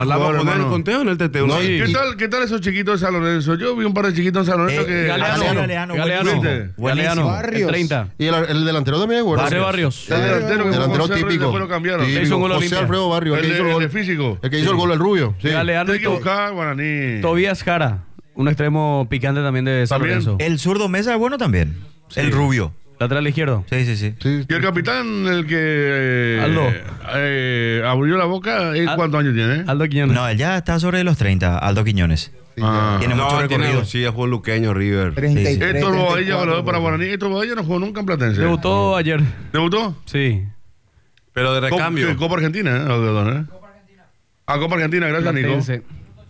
Hablamos con el conteo en el teteo. No, Sí. ¿Qué tal esos chiquitos de San Lorenzo? Yo vi un par de chiquitos en San Lorenzo que... Galeano, Galeano, Barrios. el 30. Y el delantero también es bueno. José Barrios. El delantero que Delantero fue típico. después lo cambiaron. Sí, Hizo un gol José Olimpia. Alfredo Barrios, el que hizo el El gol. de físico. El que hizo el gol, el rubio. Sí. Galeano Hay y que buscar Guaraní. Tobías Jara, un extremo picante también de San También. Lorenzo. El zurdo Mesa es bueno también. El rubio. Lateral izquierdo. Sí. Sí. Y el capitán, el que Aldo. abrió la boca, ¿cuántos años tiene? Aldo Quiñones. No, él ya está sobre los 30, Aldo Quiñones. Ah. Tiene mucho recorrido. Sí, jugó en Luqueño, River. 33, Héctor Bobadilla, 34, goleador para Guaraní. Héctor Bobadilla no jugó nunca en Platense. Debutó ayer. ¿Debutó? Sí. Pero de recambio. Copa Argentina, Copa Argentina. Ah, Copa Argentina, gracias, Nico. Platense.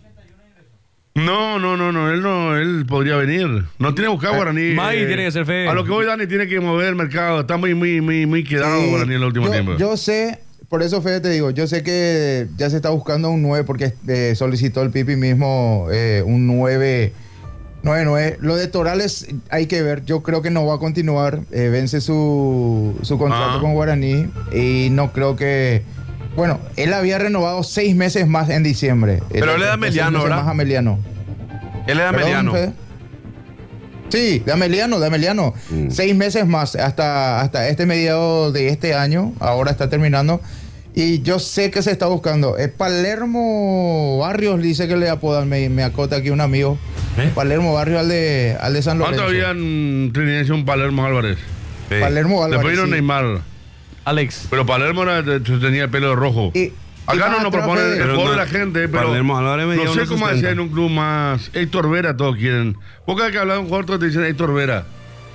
No, él podría venir. No tiene que buscar Guaraní. Magui tiene que ser fe. A lo que voy, Dani, tiene que mover el mercado. Está muy quedado Guaraní en el último tiempo. Yo sé, por eso Fede te digo, yo sé que ya se está buscando un 9 porque solicitó el Pipi mismo un 9. Lo de Torales hay que ver. Yo creo que no va a continuar. Vence su contrato con Guaraní y no creo que... Bueno, él había renovado 6 meses más en diciembre. Pero él es de Ameliano, 6 meses ¿verdad? más Ameliano. Él es Ameliano. Fede. Sí, de Ameliano. 6 meses más hasta este mediado de este año. Ahora está terminando. Y yo sé que se está buscando. Palermo Barrios dice que le apodan. Me acota aquí un amigo. Palermo Barrios al de San Lorenzo. ¿Cuánto había en Trinidad un Palermo Álvarez? Sí. Palermo Álvarez. Después vino sí. Neymar. Alex. Pero Palermo tenía el pelo rojo. Acá no nos propone el juego de la gente, pero Palermo Álvarez medía no sé cómo 1.60. decía en un club más. Héctor Vera, todos quieren. Vos cada que hablas de un jugador, todos te dicen Héctor Vera.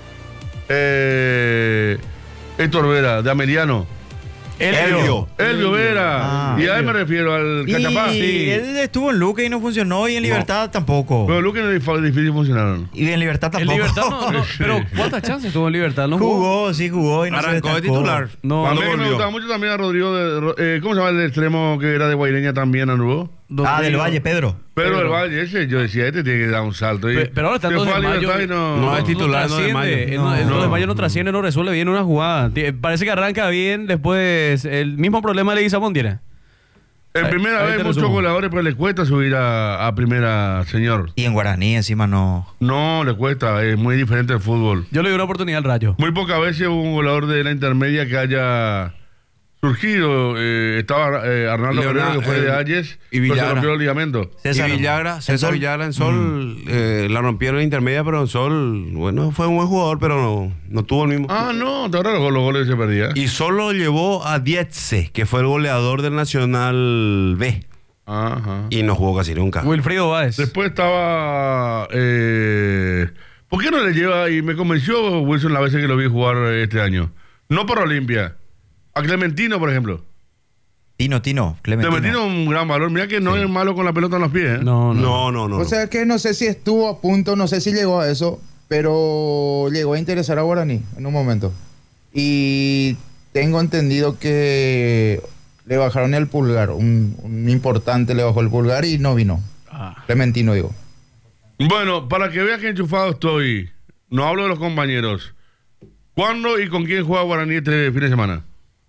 Héctor Vera, de Ameliano. Elvio. Elvio Vera. Y a él me refiero al Cachapá. Y él estuvo en Luque y no funcionó, y en Libertad tampoco. Pero Luque no es difícil funcionaron. Y en Libertad En tampoco. Libertad no. Pero ¿cuántas chances tuvo en Libertad? ¿No jugó? Jugó y no Arrancó se de destacó. titular. No, a mí no que me volvió. gustaba mucho también a Rodrigo ¿cómo se llama el extremo que era de Guaireña también, Anduvo? Del Valle, Pedro. Pero el Valle ese, yo decía, este tiene que dar un salto. Pero ahora está Se en 2 fue a de mayo. Libertad y no es titular, no de mayo. En 2 de mayo no trasciende, no resuelve bien una jugada. Parece que arranca bien, después el mismo problema de Leguizamón tiene. En primera ahí vez te muchos resumo. goleadores, pero les cuesta subir a primera, señor. Y en Guaraní encima no. No, le cuesta, es muy diferente el fútbol. Yo le doy una oportunidad al Rayo. Muy pocas veces hubo un goleador de la intermedia que haya surgido. Estaba Arnaldo Leonardo, Guerrero, que fue de Ayes, y pero se Villagra. rompió el ligamento. Y Villagra, César Villagra en Sol, la rompieron en intermedia, pero en Sol, bueno, fue un buen jugador, pero no tuvo el mismo. Ah, no, te ahora los goles se perdían. Y solo llevó a Dietze, que fue el goleador del Nacional B, Ajá. y no jugó casi nunca. Wilfrido Báez. Después estaba... ¿por qué no le lleva? Y me convenció Wilson la vez que lo vi jugar este año. No para Olimpia. A Clementino, por ejemplo. Clementino. Clementino es un gran valor. Mira que no es malo con la pelota en los pies. No. No. O sea que no sé si estuvo a punto, no sé si llegó a eso, pero llegó a interesar a Guaraní en un momento. Y tengo entendido que le bajaron el pulgar, un importante le bajó el pulgar y no vino. Clementino, digo. Bueno, para que veas que enchufado estoy, no hablo de los compañeros. ¿Cuándo y con quién juega Guaraní este fin de semana?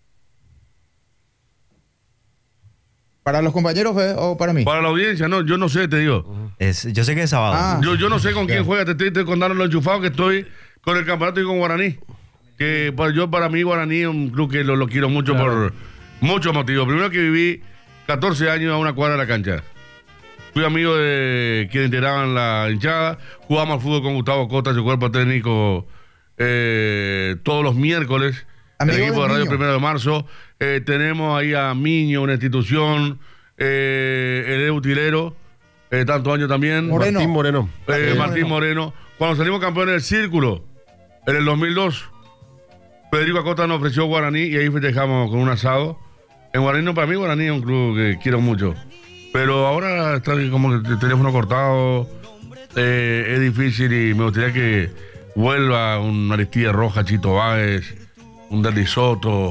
¿Para los compañeros o para mí? Para la audiencia, no, yo no sé, te digo. Yo sé que es sábado. Ah. Yo no sé con quién juega, te estoy contando lo enchufado que estoy con el campeonato y con Guaraní. Que para mí Guaraní es un club que lo quiero mucho por muchos motivos. Primero que viví 14 años a una cuadra de la cancha. Fui amigo de quienes integraban la hinchada. Jugamos al fútbol con Gustavo Costa, su cuerpo técnico, todos los miércoles. El Amigo equipo de del Radio Niño. 1 de marzo. Tenemos ahí a Miño, una institución. El utilero, tantos años también. Moreno. Martín Moreno. Martín Moreno. Cuando salimos campeones del Círculo, en el 2002, Federico Acosta nos ofreció Guaraní y ahí festejamos con un asado. En Guaraní, no, para mí Guaraní es un club que quiero mucho. Pero ahora está como que el teléfono cortado, es difícil y me gustaría que vuelva un Aristide Roja, Chito Báez, un Derli Soto,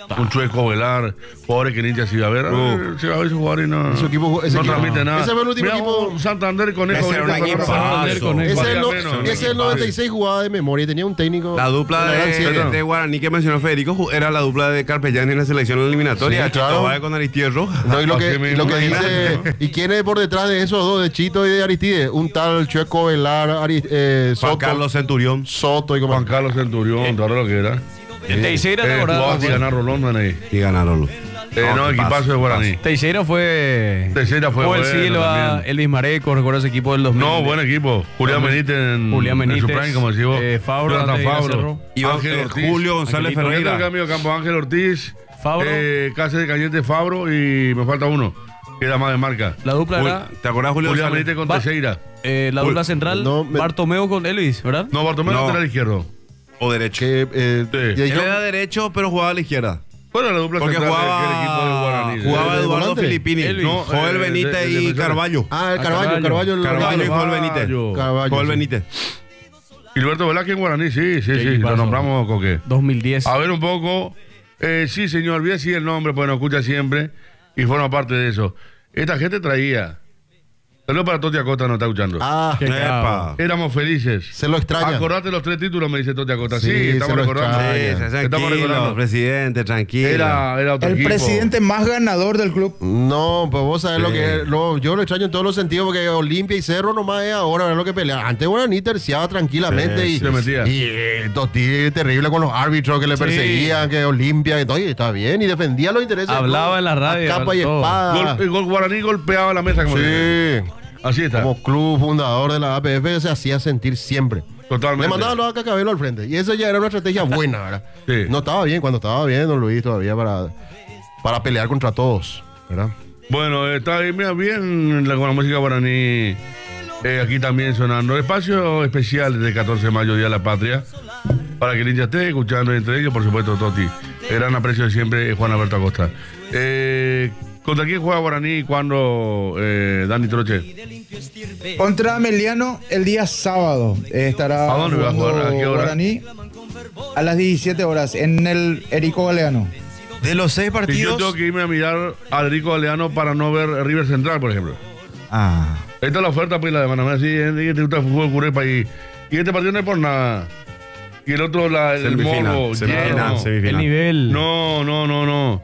un Chueco Velar, jugadores que Ninja se iba a ver. Se va a ver ese jugador y no, Ese equipo- ese no equipo- transmite nada. ese fue el último Mira, equipo- Santander Conejo. Ese era un ahorita, equipazo. Santander, Conejo. Ese es Valía menos, el 96 jugaba de memoria y tenía un técnico. La dupla de la gran siete. de Guaraní que mencionó Federico era la dupla de Carpellán en la selección eliminatoria. Sí, Chito claro. Valle con Aristide Rojas. No, y lo Así que, mismo, lo que imagínate, dice, ¿y quién es por detrás de esos dos, de Chito y de Aristide? Un tal Chueco Velar, Juan Soto, Carlos Centurión. Soto y como Juan Carlos Centurión, todo lo que era. El Teixeira, ¿te acordás? Jugaba Diana Rolón ahí. Y ganaron. No, equipazo de Guaraní. Teixeira fue... Teixeira fue el bueno Silva, también. Elvis Mareco, recuerdo ese equipo del 2000. No, buen equipo. Julián Benítez en su prime, como decís vos. Fabro, Jonathan Andrés Fabro. Cerro. Iba Julio González Angelito, Ferreira. Ferreira. Cambio de campo Ángel Ortiz. Fabro. Cáceres Cañete Fabro y me falta uno. Queda más de marca. La dupla era... ¿Te acordás, Julio Julián González? Benítez con Va- Teixeira. la dupla central, no, me- Bartomeu con Elvis, ¿verdad? No, Bartomeu No. lateral izquierdo. O derecho. que, Sí. y Él yo- era derecho, pero jugaba a la izquierda. Bueno, la dupla Porque central del equipo de Guaraní. jugaba ¿De Eduardo volante? Filippini, Elvis. No, Joel Benítez de y defensor. Carballo. Ah, el Carballo, Carballo. Carballo y Joel Benítez. Carballo, Joel sí. Benítez. Gilberto Velázquez en Guaraní, sí, lo equipazo. nombramos Coque. 2010. A ver un poco. Sí, señor, voy a decir el nombre, porque nos escucha siempre y forma parte de eso. Esta gente traía. Saludos para Toti Acosta, nos está escuchando. Ah, Qué Epa. Éramos felices. se lo extraña. Acordate los 3 títulos, me dice Toti Acosta. Sí, Sí, estamos se lo recordando. extraña. Sí, Estamos tranquilo, recordando. presidente, tranquilo. Era otro El equipo. presidente más ganador del club. No, pues vos sabés Sí. lo que es. Yo lo extraño en todos los sentidos porque Olimpia y Cerro nomás es ahora es lo que pelea. Antes Guaraní terciaba tranquilamente Sí, y se metía. Y Totti terrible con los árbitros que le perseguían, que Olimpia, y todo, y está bien, y defendía los intereses. de Hablaba todos, en la radio, a capa y todo. espada. El gol Guaraní golpeaba la mesa como dice. Sí. Así está. Como club fundador de la APF se hacía sentir siempre. Totalmente. Le mandaba los Cacabelo al frente. Y eso ya era una estrategia buena, ¿verdad? Sí. No estaba bien, cuando estaba bien, don Luis, todavía para pelear contra todos, ¿verdad? Bueno, está ahí, mira, bien con la música guaraní. Aquí también sonando. Espacio especial del 14 de mayo, Día de la Patria. Para que el hincha esté escuchando, entre ellos, por supuesto, Toti. El gran aprecio de siempre, Juan Alberto Acosta. ¿Contra quién juega Guaraní y cuándo, Dani Troche? Contra Meliano el día sábado. Estará ¿A dónde va a jugar? jugando ¿A qué hora? Guaraní a las 17 horas en el Erico Galeano. De los 6 Y yo partidos. tengo que irme a mirar a Rico Galeano para no ver River Central, por ejemplo. Ah. Esta es la oferta, pues, la de Panamá. Sí, te gusta el fútbol Curepa y este partido no es por nada. Y el otro, el Semifinal, morbo. semifinal, lleno. semifinal. El nivel. No.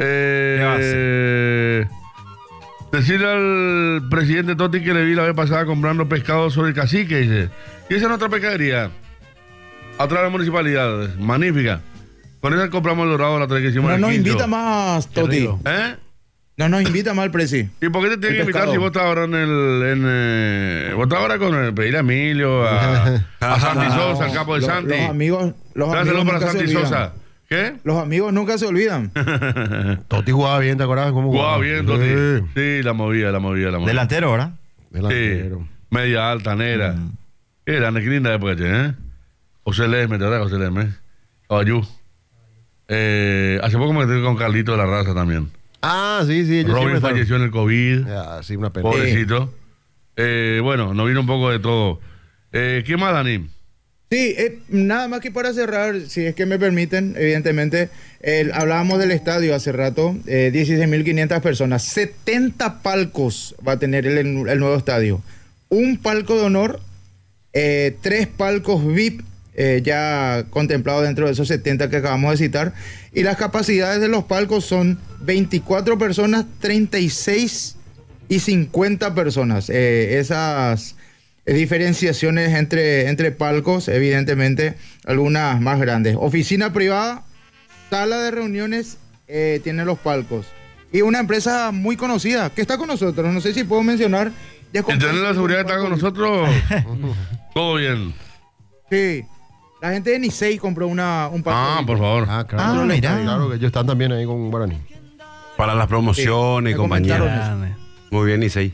Decirle al presidente Totti que le vi la vez pasada comprando pescado sobre el cacique, dice. Y esa es nuestra pescadería. Atrás de la municipalidad. Magnífica. Con esa compramos el dorado la tradición. No nos invita más, Toti. rico. ¿Eh? No nos invita más el presi. ¿Y por qué te tiene que El invitar pescado. si vos estás ahora vos estás ahora con el pedir a Emilio, a Santi Sosa, al capo de Santi? Los amigos Dáselo para nunca se Santi olvidan. Sosa. ¿Qué? Los amigos nunca se olvidan. Totti jugaba bien, ¿te acuerdas cómo Jugaba bien, Toti. Sí. Sí, la movía. Delantero, ¿verdad? Delantero. Sí, media alta, negra. Era qué linda época, che, ¿eh? José Lerme, ¿te acuerdas, José Lerme? Caballú. Hace poco me quedé con Carlito de la Raza también. Ah, sí, ellos siempre Robin estaban- falleció en el COVID. Ah, sí, una pena. Pobrecito. Bueno, nos vino un poco de todo. ¿Qué más, Dani? Sí, nada más que para cerrar, si es que me permiten, evidentemente, hablábamos del estadio hace rato, 16.500 personas, 70 palcos va a tener el nuevo estadio. Un palco de honor, 3 palcos VIP, ya contemplados dentro de esos 70 que acabamos de citar, y las capacidades de los palcos son 24 personas, 36 y 50 personas. Esas diferenciaciones entre palcos, evidentemente, algunas más grandes. Oficina privada, sala de reuniones, tiene los palcos. Y una empresa muy conocida, que está con nosotros, no sé si puedo mencionar. Ya ¿El tener la seguridad está con nosotros? Todo bien. Sí, la gente de Nicey compró un palco. Ah, por favor. Ah, claro. mirá. Claro que ellos están también ahí con Guaraní. Para las promociones y me compañía. comentaron eso. Muy bien, Isei.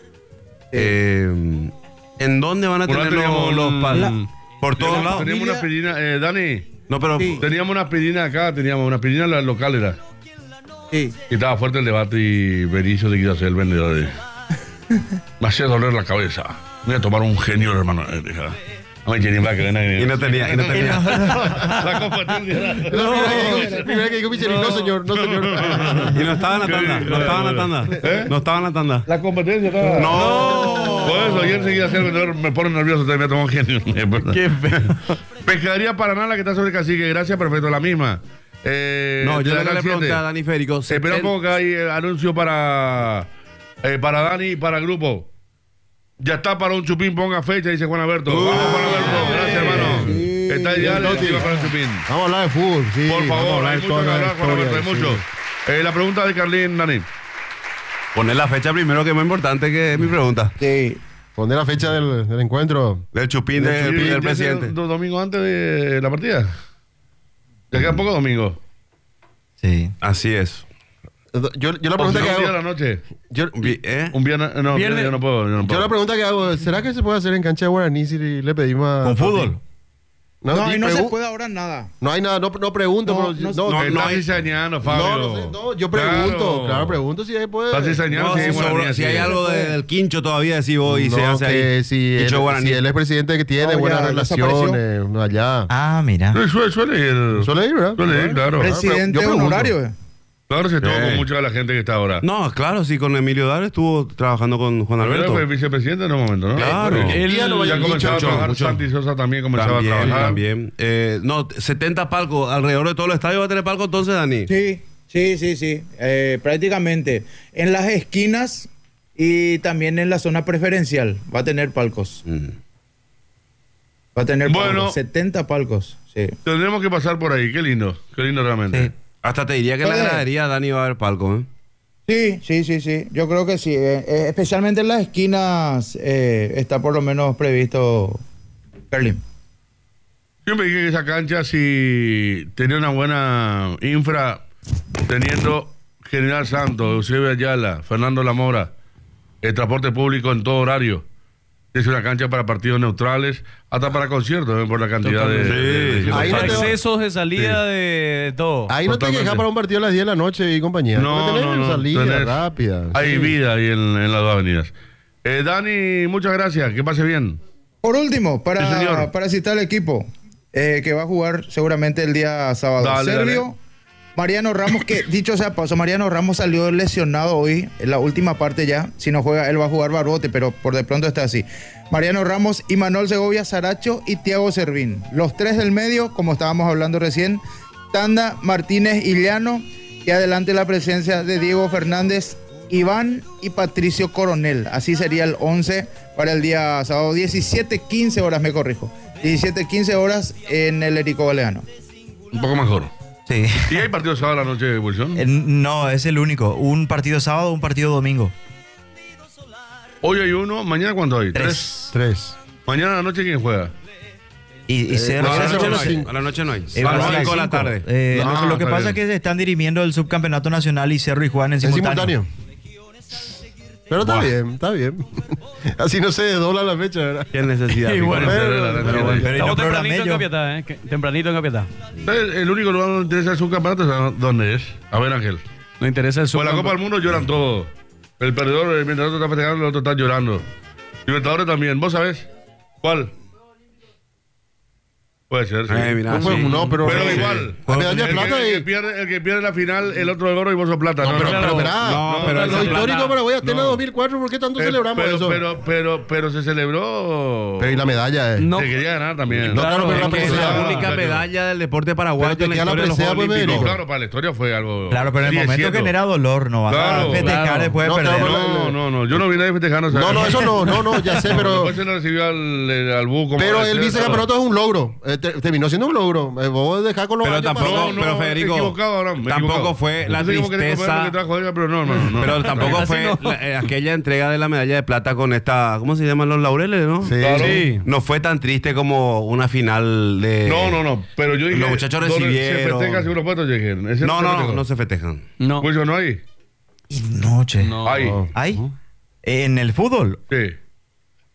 ¿En dónde van a Bueno, tener teníamos los un- palcos? Por todos lados. Teníamos una aspirina, Dani, No, pero Sí. teníamos una aspirina acá, teníamos una aspirina la local era. Sí. Y estaba fuerte el debate y Berizo te quiso hacer el vendedor. Me hacía doler la cabeza. Voy a tomar un genio, hermano. Oye, ni va que venga. Y no tenía. La competencia. Primera que dijo Michelin, no señor, no señor. Y no estaba en la tanda. No estaba en la tanda. No estaba en la tanda. La competencia estaba. No. Por eso, yo enseguida hacer vendedor me pone nervioso, te me tomo genio. Qué feo. Pescadería Paraná, la que está sobre Cacique, gracias, perfecto, la misma. No, yo le pregunté a Dani Férico. Espera un poco que hay anuncio para Dani y para el grupo. Ya está para un chupín, ponga fecha, dice Juan Alberto. Vamos, Juan Alberto, gracias, hermano. Sí. Está ideal, Sí. para el chupín. Vamos a hablar de fútbol, sí. Por vamos a favor, hablar hay de mucho toda que la hablar, Juan Alberto, hay historia, mucho. sí. La pregunta de Carlín, Dani. Poner la fecha primero, que es más importante, que es mi pregunta. Sí. Poner la fecha del encuentro. Del chupín del presidente. Domingo antes de la partida. Ya queda poco domingo. Sí. Así es. Yo la O pregunta si que no, un día hago. a la noche. ¿Eh? Un viernes. No, Viernes. yo no puedo. Yo la pregunta que hago, ¿será que se puede hacer en cancha de Guaraní si le pedimos a... ¿Con fútbol? No, y y no se pregu- puede ahora nada. No hay nada, no pregunto. No, pero- no- no, Está hay- diseñando, Fabio. no sé, no, yo pregunto, claro, pregunto si ahí puede... Está diseñando, No, sí, si, Guaraní, si hay sí. algo del quincho todavía, decís vos, y se No, hace que ahí. si Quincho él, Guaraní. si él es presidente que tiene No, buenas ya relaciones, allá. Ah, mira. Suele ir. Suele ir, ¿verdad? Suele ir, claro. Presidente yo pregunto. honorario. Claro, se estuvo Sí. con mucha de la gente que está ahora. No, claro, sí, con Emilio Dar estuvo trabajando con Juan Primero Alberto. fue vicepresidente en un momento, ¿no? Claro. Porque Él- no vaya ya el comenzaba a dicho, trabajar. mucho. Santi Sosa también comenzaba a También, trabajar. también. No, 70 palcos alrededor de todo el estadio va a tener palco entonces, Dani. Sí. Prácticamente. En las esquinas y también en la zona preferencial va a tener palcos. Va a tener Bueno. palcos. 70 palcos. Sí. Tendremos que pasar por ahí. Qué lindo realmente. Sí. Hasta te diría que en la Oye. gradería, Dani, va a haber palco, ¿eh? Sí. Yo creo que sí. Especialmente en las esquinas está por lo menos previsto Berlín. Yo me dije que esa cancha, si tenía una buena infra, teniendo General Santos, Eusebio Ayala, Fernando Lamora, el transporte público en todo horario. Es una cancha para partidos neutrales, hasta para conciertos, por la cantidad de Sí. Ahí no te- Accesos de salida de todo. Ahí no te Totalmente. quejas para un partido a las 10 de la noche y compañía. No, Porque tenés no, salida tenés- rápida. Hay sí. vida ahí en las dos avenidas. Dani, muchas gracias. Que pase bien. Por último, Sí, señor. para citar el equipo que va a jugar seguramente el día sábado. Dale, Servio, dale. Mariano Ramos, que dicho sea paso, Mariano Ramos salió lesionado hoy, en la última parte ya. Si no juega, él va a jugar Barbote, pero por de pronto está así. Mariano Ramos, Imanol Segovia, Saracho y Thiago Servín. Los tres del medio, como estábamos hablando recién, Tanda, Martínez y Llano. Y adelante la presencia de Diego Fernández, Iván y Patricio Coronel. Así sería el 11 para el día sábado, 17:15 horas, me corrijo. 17:15 horas en el Erico Galeano. Un poco mejor. Sí. ¿Y hay partido sábado a la noche, Wilson? No, es el único. Un partido sábado, un partido domingo. Hoy hay uno. ¿Mañana cuánto hay? Tres. 3. Mañana a la noche, ¿quién juega? Y se no, A la Ese noche va no a las hay. cinco. A la noche no hay. va A las las 5 de la 5. tarde. Lo que está pasa bien. es que se están dirimiendo el subcampeonato nacional y Cerro y Juan en Es simultáneo. simultáneo. Pero está bien. Así no se dobla la fecha, ¿verdad? Qué necesidad. Y Rico. bueno, Pero bueno. Estamos no programé tempranito en yo. Capiatá, Tempranito en Capiatá. El único lugar donde interesa el subcampeonato, ¿sabes dónde es? A ver, Ángel. No interesa el Pues la Copa del Mundo lloran todos. El perdedor, mientras el otro está festejando, el otro está llorando. Libertadores también. ¿Vos sabés cuál? Puede ser, sí. Mira, No, pues, sí. no, pero igual. La medalla de El plata que y... pierde, el que pierde la final, el otro de oro y vos sos plata. No, pero esperá. No, pero lo esa histórico plata- para voy a tener no. 2004, ¿por qué tanto celebramos eso? pero se celebró. Pero y la medalla, No. Se quería ganar también. No, claro, pero Es la que es presea. la única medalla del deporte paraguayo Pero en te la queda la historia de los presea, Juegos pues, Olímpicos. Federico. Claro, para la historia fue algo. Claro, pero en el Sí, es momento cierto. genera dolor, no vas Claro, a festejar claro. después de No, perder. claro, No, yo no vi nadie festejando. No, eso no, ya sé, pero... Después se lo recibió al bus como Pero debe el ser, vicecampeonato es un logro. Terminó siendo un logro. Vos dejás con los Pero años tampoco- pasados. pero Federico, equivocado, Abraham, tampoco equivocado. fue la No sé cómo querés comer tristeza- lo que trajo ella, pero no. Pero tampoco Así fue no. aquella entrega de la medalla de plata con esta, ¿cómo se llaman los laureles, no? Sí. Claro. Sí. No fue tan triste como una final de... No. Pero yo dije. Los muchachos ¿dónde recibieron. Se festeja según los puestos, yo dije. Ese No se festejan. No. Pues yo no hay. Y noche. No. Hay. ¿Hay? ¿En el fútbol? Sí.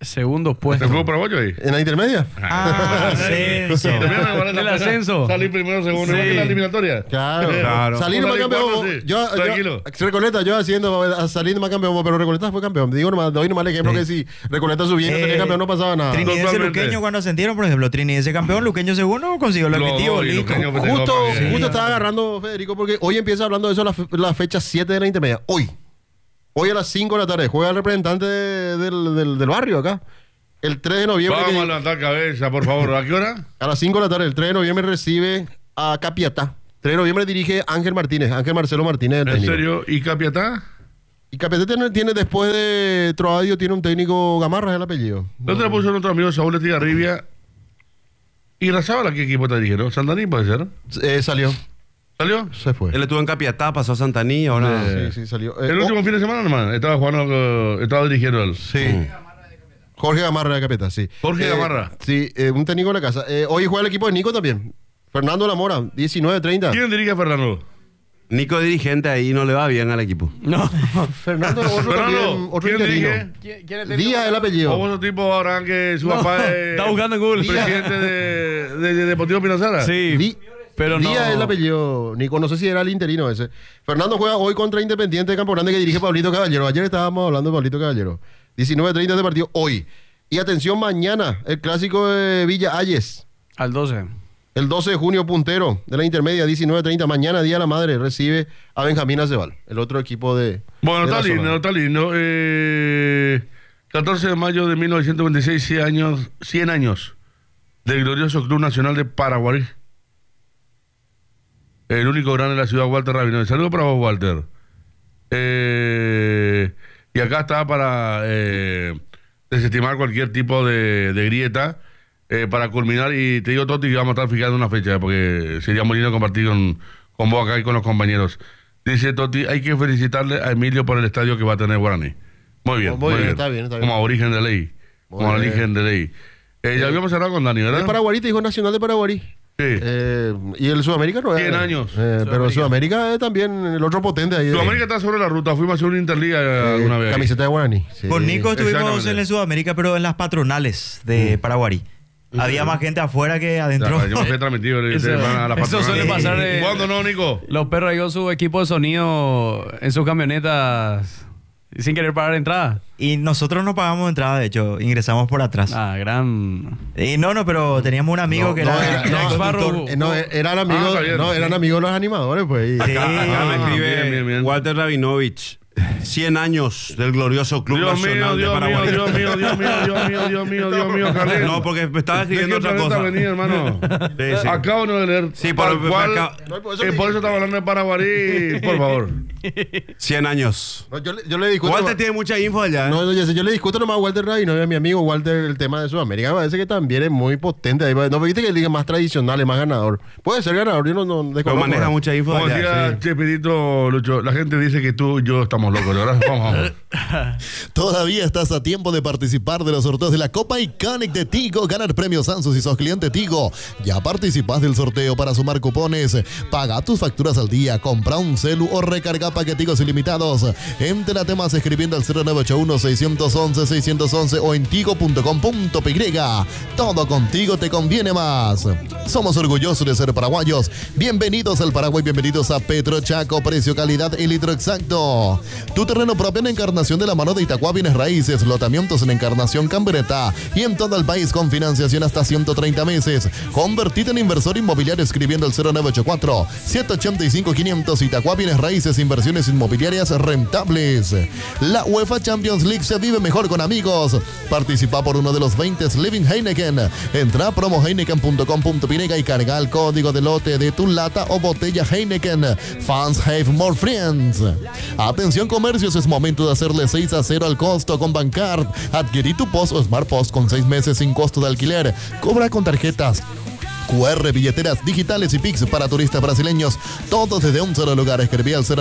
Segundo puesto. ¿Se fue paraguayo ahí? ¿En la intermedia? Ah, ascenso. El ascenso. Salí primero, segundo, igual que la eliminatoria. Claro. Salir Salí más campeón. cuarto, sí. Yo, Tranquilo. Recoleta, yo saliendo más campeón, pero Recoleta fue campeón. Digo nomás, doy nomás el ejemplo que si Recoleta subiendo salía campeón no pasaba nada. Trinidense Totalmente. Luqueño cuando ascendieron, por ejemplo, Trinidense campeón, Luqueño segundo, consiguió el Lo objetivo, doy, listo. Luqueño fue Justo, Copa, bien. justo estaba agarrando Federico porque hoy empieza hablando de eso la fecha 7 de la intermedia. Hoy a las 5 de la tarde juega el representante del barrio acá. El 3 de noviembre. Vamos a levantar cabeza, por favor. ¿A qué hora? A las 5 de la tarde, el 3 de noviembre recibe a Capiatá. 3 de noviembre dirige Ángel Marcelo Martínez. El ¿En técnico. serio? ¿Y Capiatá? Y Capiatá tiene después de Troadio, tiene un técnico Gamarra, es el apellido. ¿Dónde le puso nuestro amigo Saúl Estigarribia? ¿Y Razábala qué equipo te dijeron? ¿Santaní puede ser? Salió, ¿Salió? se fue. Él estuvo en Capiatá, pasó a Santaní, ahora... Sí, salió. El último fin de semana, hermano. Estaba jugando, estaba dirigiendo él. Sí. Jorge Gamarra de Capiatá, sí. Jorge Gamarra. Sí, un técnico de la casa. Hoy juega el equipo de Nico también. Fernando Lamora, 19-30. ¿Quién dirige a Fernando? Nico dirigente ahí no le va bien al equipo. No. Fernando, otro ¿quién interino. dirige? ¿Quién es Díaz el apellido. ¿O vos tipo ahora que su papá es Está buscando en Google. presidente de Deportivo Pinazara? Sí. Pero no. Díaz es el apellido, Nico, no sé si era el interino ese. Fernando juega hoy contra Independiente de Campo Grande que dirige Pablito Caballero. Ayer estábamos hablando de Pablito Caballero. 19:30 de partido hoy. Y atención, mañana, el clásico de Villa Ayes. Al 12. El 12 de junio, puntero de la intermedia, 19:30. Mañana, Día de la Madre, recibe a Benjamín Aceval, el otro equipo de. Bueno, de la está lindo, zona. está lindo. 14 de mayo de 1926, 100 años del glorioso Club Nacional de Paraguarí. El único grande de la ciudad, Walter Rabino. Saludos para vos, Walter. Y acá está para desestimar cualquier tipo de grieta, para culminar. Y te digo, Toti, que vamos a estar fijando una fecha, porque sería muy lindo compartir con vos acá y con los compañeros. Dice Toti, hay que felicitarle a Emilio por el estadio que va a tener Guaraní. Muy bien, Muy bien, está bien, está bien. Como origen de ley. Muy Como bien. origen de ley. Ya habíamos cerrado con Dani, ¿verdad? El Paraguarí, te dijo Nacional de Paraguarí. Sí. Y el Sudamérica no es. 100 años. Pero Sudamérica es también el otro potente ahí. Sudamérica está sobre la ruta. Fuimos a hacer una interliga alguna vez. Camiseta de Guaraní. Sí. Con Nico estuvimos exactamente. en el Sudamérica, pero en las patronales de Paraguarí. Había más gente afuera que adentro. Ya, yo me fui transmitido. A la Eso suele pasar. ¿Cuándo no, Nico? Los perros ahí con su equipo de sonido en sus camionetas sin querer pagar entrada. Y nosotros no pagamos entrada, de hecho, ingresamos por atrás. Ah, gran. Y no, pero teníamos un amigo que era conductor. Eran amigos, está bien. eran amigos los animadores, pues. Sí. Acá me escribe bien. Walter Rabinovich. 100 años del glorioso Club Dios mío, Nacional de Dios mío, Paraguay. Dios mío, Dios mío, Dios mío, Dios mío, Dios mío, Carlito. No, porque me estaba escribiendo ¿De qué otra cosa. venir, hermano? Sí, sí. Acabo de leer. Sí, tal pero- cual, pero por por eso estaba hablando de Paraguarí, por favor. 100 años. No, yo le discuto. Walter tiene mucha info allá. ¿eh? No, yo le discuto nomás a Walter Rabino, a mi amigo Walter, el tema de Sudamérica. Me parece que también es muy potente. Ahí, no viste que él diga más tradicional, es más ganador. Puede ser ganador, yo no Pero desconozco. maneja mucha info Como decía allá. Sí. Chespirito, Lucho, la gente dice que tú y yo estamos locos, ¿verdad? Vamos. Todavía estás a tiempo de participar de los sorteos de la Copa Iconic de Tigo, ganar premios Samsung si sos cliente Tigo. Ya participas del sorteo para sumar cupones. Paga tus facturas al día, compra un celu o recarga paqueticos ilimitados. Entérate más escribiendo al 0981-611-611 o en tigo.com.py. Todo contigo te conviene más. Somos orgullosos de ser paraguayos. Bienvenidos al Paraguay, bienvenidos a Petro Chaco, precio, calidad y litro exacto. Tu terreno propio en Encarnación de la mano de Itacua Bienes Raíces, lotamientos en Encarnación Cambreta y en todo el país con financiación hasta 130 meses. Convertite en inversor inmobiliario escribiendo al 0984-785-500. Itacua Bienes Raíces, inversiones inmobiliarias rentables. La UEFA Champions League se vive mejor con amigos. Participa por uno de los 20 Living Heineken. Entra a promoheineken.com.py y carga el código de lote de tu lata o botella Heineken. Fans have more friends. Atención comercios, es momento de hacerle 6-0 al costo con Bancard. Adquirí tu POS o Smart POS con 6 meses sin costo de alquiler. Cobra con tarjetas QR, billeteras digitales y Pix para turistas brasileños. Todos desde un solo lugar. Escribí al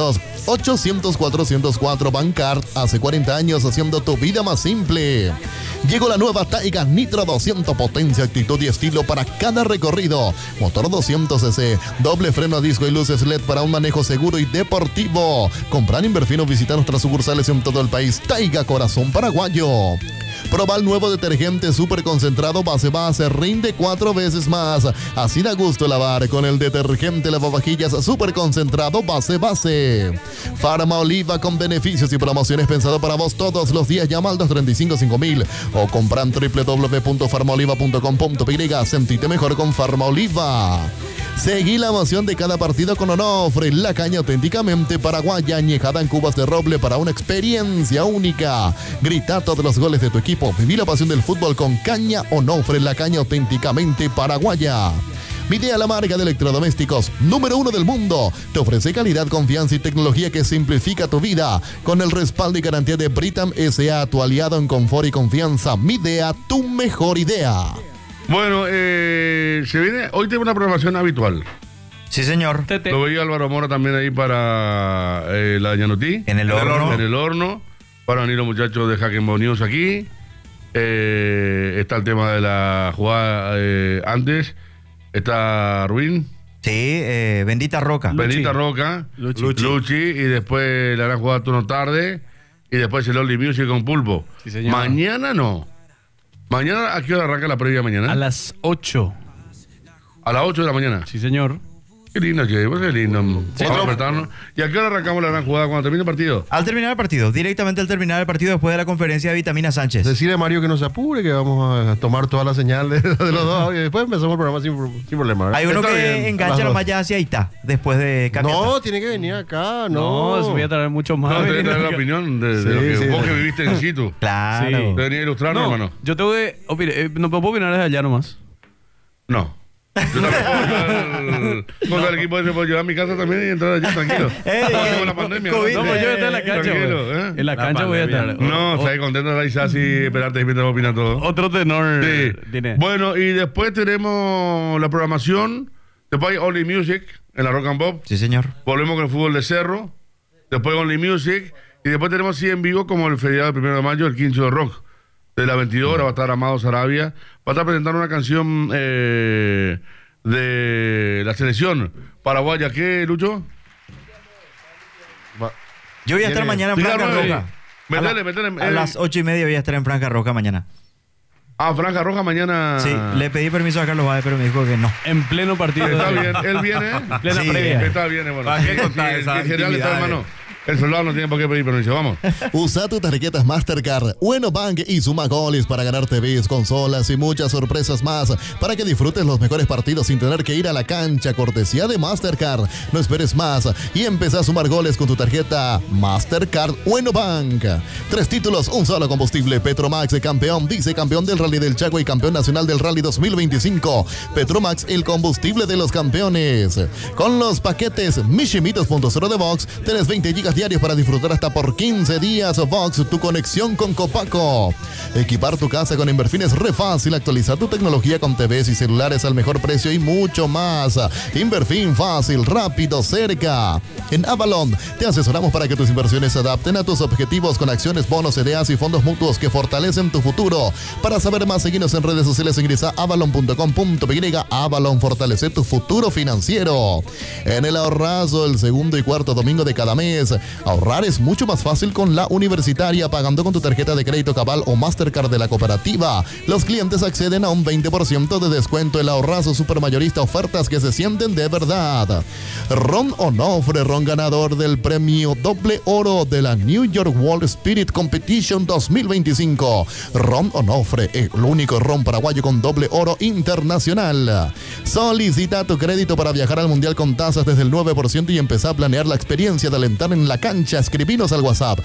0982-800-404. Bancard, hace 40 años haciendo tu vida más simple. Llegó la nueva Taiga Nitro 200, potencia, actitud y estilo para cada recorrido. Motor 200cc, doble freno a disco y luces LED para un manejo seguro y deportivo. Comprar, invertir o visitar nuestras sucursales en todo el país. Taiga, corazón paraguayo. Proba el nuevo detergente super concentrado base, rinde 4 veces más. Así da gusto lavar con el detergente lavavajillas super concentrado base. Farma Oliva con beneficios y promociones pensado para vos todos los días. Llama al 235-5000 o compra en www.farmaoliva.com.py. Sentite mejor con Farma Oliva. Seguí la emoción de cada partido con Onofre, la caña auténticamente paraguaya, añejada en cubas de roble para una experiencia única. Grita todos los goles de tu equipo. Viví la pasión del fútbol con caña Onofre, la caña auténticamente paraguaya. Midea, la marca de electrodomésticos número 1 del mundo, te ofrece calidad, confianza y tecnología que simplifica tu vida. Con el respaldo y garantía de Britam S.A., tu aliado en confort y confianza. Midea, tu mejor idea. Bueno, se viene, hoy tengo una programación habitual. Sí, señor. Lo veía Álvaro Mora también ahí para la Yanutí. En el horno. En el horno. Para venir los muchachos de Hackenball News aquí. Está el tema de la jugada antes. Está Ruin. Sí, Bendita Roca. Bendita Roca. Luchi. Y después la gran jugada turno tarde. Y después el Only Music con Pulpo. Sí, señor. Mañana no. Mañana, ¿a qué hora arranca la previa mañana? A las 8. A las 8 de la mañana. Sí, señor. Qué lindo, che. Vos es lindo. Sí. Vamos a apretarnos. ¿Y a qué hora arrancamos la gran jugada cuando termine el partido? Al terminar el partido, directamente al terminar el partido después de la conferencia de Vitamina Sánchez. Decirle a Mario que no se apure, que vamos a tomar toda la señal de los dos y después empezamos el programa sin problema. ¿Verdad? Hay uno Está que bien. engancha nomás ya hacia ahí está, después de cambiar. No, tiene que venir acá, No, no. se voy a traer mucho más. No, te voy a traer la opinión de Sí, lo que sí, vos sí. que viviste en situ. Claro. Sí. Te venía a ilustrar, No, hermano. yo tengo que no puedo opinar desde allá nomás. No. Yo también puedo llevar el equipo ese, puedo llevar a mi casa también y entrar allá tranquilo. Hacemos la pandemia. COVID. No, pero yo voy a estar en la cancha, Tranquilo, güey. ¿eh? En la cancha voy a estar. No, está ahí contento de estar así, esperarte y mientras opina todo. Otro tenor. Sí. Tiene. Bueno, y después tenemos la programación. Después hay Only Music en la Rock and Pop. Sí, señor. Volvemos con el fútbol de cerro. Después Only Music. Y después tenemos sí en vivo como el feriado del 1 de mayo, el 15 de rock. De las 22 horas va a estar Amado Sarabia. Va a estar presentando una canción de la selección paraguaya. ¿Qué, Lucho? Yo voy a estar mañana en Diga Franja nueve. Roja. Métele. A las 8:30 voy a estar en Franja Roja mañana. Franja Roja mañana. Sí, le pedí permiso a Carlos Báez, pero me dijo que no. En pleno partido. Está bien, él viene. Plena Sí, previa. Está bien, bueno. ¿Para qué contar Sí, esas en general está, actividades? hermano. El soldado no tiene por qué pedir permiso. Vamos. Usa tus tarjetas Mastercard, Bueno Bank y suma goles para ganar TVs, consolas y muchas sorpresas más para que disfrutes los mejores partidos sin tener que ir a la cancha. Cortesía de Mastercard. No esperes más y empezá a sumar goles con tu tarjeta Mastercard Bueno Bank. 3 títulos, un solo combustible. Petromax, campeón, vicecampeón del Rally del Chaco y campeón nacional del Rally 2025. Petromax, el combustible de los campeones. Con los paquetes Mishimitos.0 de Vox, tenés 20 gigas diarios para disfrutar hasta por 15 días. Vox, tu conexión con Copaco. Equipar tu casa con Inverfin es re fácil. Actualizar tu tecnología con TVs y celulares al mejor precio y mucho más. Inverfin, fácil, rápido, cerca. En Avalon te asesoramos para que tus inversiones se adapten a tus objetivos con acciones, bonos, CDAs y fondos mutuos que fortalecen tu futuro. Para saber más, seguinos en redes sociales, ingresa a avalon.com.py. Avalon, fortalece tu futuro financiero. En el ahorrazo, el segundo y cuarto domingo de cada mes. Ahorrar es mucho más fácil con la Universitaria, pagando con tu tarjeta de crédito Cabal o Mastercard de la cooperativa. Los clientes acceden a un 20% de descuento. El ahorrazo supermayorista, ofertas que se sienten de verdad. Ron Onofre, ron ganador del premio Doble Oro de la New York World Spirit Competition 2025. Ron Onofre, el único ron paraguayo con doble oro internacional. Solicita tu crédito para viajar al Mundial con tasas desde el 9% y empezar a planear la experiencia de alentar en la cancha. Escribinos al WhatsApp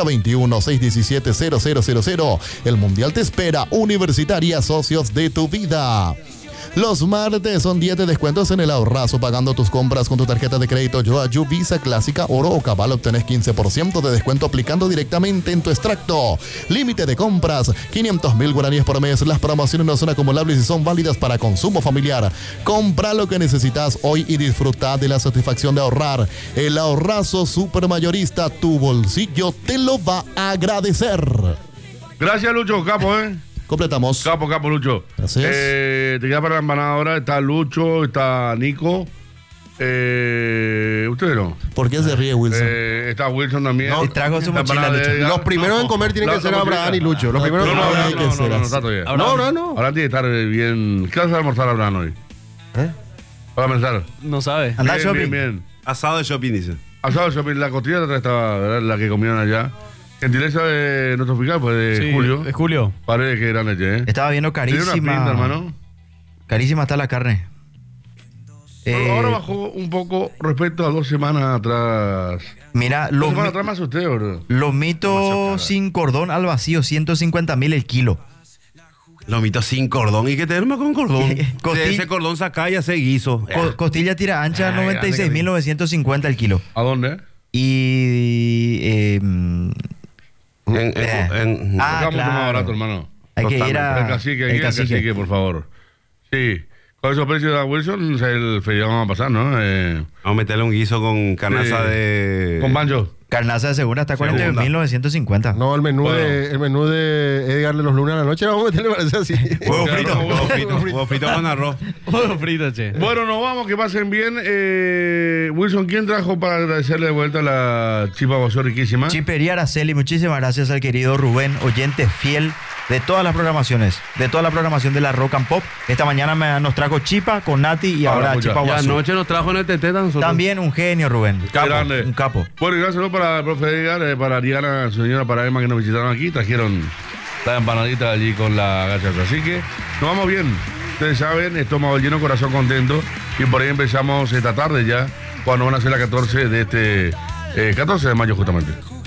021-617-0000. El Mundial te espera. Universitaria, socios de tu vida. Los martes son días de descuentos en el ahorrazo. Pagando tus compras con tu tarjeta de crédito Yoayu, Visa, Clásica, Oro o Cabal, obtenés 15% de descuento aplicando directamente en tu extracto. Límite de compras, 500.000 guaraníes por mes. Las promociones no son acumulables y son válidas para consumo familiar. Compra lo que necesitas hoy y disfruta de la satisfacción de ahorrar. El ahorrazo supermayorista, tu bolsillo te lo va a agradecer. Gracias, Lucho, capo, Completamos. Capo, Lucho. Gracias. Te queda para la empanada ahora. Está Lucho, está Nico. Ustedes no. ¿Por qué se ríe Wilson? Está Wilson también. Y trajo su La mochila, empanada de Lucho. Edgar. Los primeros en comer tienen que ser Abraham y Lucho. Los primeros No, en no, comer. hay que ser no, así. está todavía. No, Abraham no. Ahora tiene que estar bien. ¿Qué vas a almorzar Abraham hoy? ¿Eh? Para pensar. No sabe. Anda Bien, shopping. bien, bien. Asado de shopping, dice. Asado shopping, la costilla de atrás estaba, ¿verdad? La que comieron allá. Gentileza de nuestro fiscal, pues de Sí, Julio. de Julio. Parece que gran leche, ¿eh? Estaba viendo Tiene una carísima. pinta, hermano. Carísima está la carne. Pero ahora bajó un poco respecto a 2 semanas atrás. Mira, 2 los, semanas atrás me asusté, bro. lomitos sin cordón al vacío, 150.000 el kilo. Lomito sin cordón. ¿Y qué tenemos con cordón? Costilla- De ese cordón saca y hace guiso. Costilla tira ancha, Ay, 96.950 el kilo. ¿A dónde? Y. Acá mucho más barato, hermano. Hay que ir a. El cacique, aquí, el cacique, por favor. Sí. Con esos precios de Wilson, el feriado vamos a pasar, ¿no? Vamos a meterle un guiso con carnaza Sí. de... Con banjo. Carnaza de segunda está 48.950. No, el menú, Bueno. el menú de Edgar de los lunes a la noche, vamos a meterle, parece así. Huevo Claro, frito, huevo huevo frito, huevo frito con arroz. Huevo frito, che. Bueno, nos vamos, que pasen bien. Wilson, ¿quién trajo para agradecerle de vuelta la chipa guasó riquísima? Chipería Araceli, muchísimas gracias al querido Rubén, oyente fiel de toda la programación de la Rock and Pop. Esta mañana nos trajo chipa con Nati y Ahora, ahora escucha. chipa Y guazú. anoche nos trajo en el TT a nosotros. También un genio, Rubén. Qué grande. Un capo. Bueno, y gracias ¿no? para el profe Edgar, para Diana, su señora, para Emma que nos visitaron aquí. Trajeron la empanadita allí con la gaseosa. Así que nos vamos bien. Ustedes saben, estómago lleno, corazón contento. Y por ahí empezamos esta tarde ya, cuando van a ser las 14 de 14 de mayo justamente.